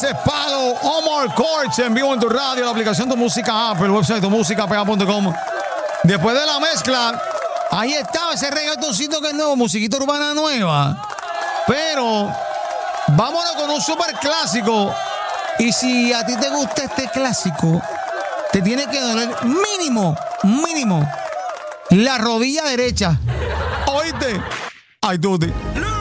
Ese es Palo Omar Courts en vivo en tu radio, la aplicación Tu Música App, el website tumusicapega.com. Después de la mezcla, ahí estaba ese reggaetoncito que es nuevo, musiquita urbana nueva. Pero vámonos con un super clásico. Y si a ti te gusta este clásico, te tiene que doler mínimo la rodilla derecha. ¿Oíste? Ay, Tuti.